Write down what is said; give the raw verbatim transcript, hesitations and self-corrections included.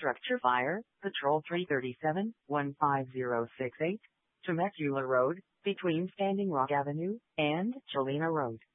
structure fire, Patrol three thirty-seven, one five zero six eight, Temecula Road, between Standing Rock Avenue and Chelina Road.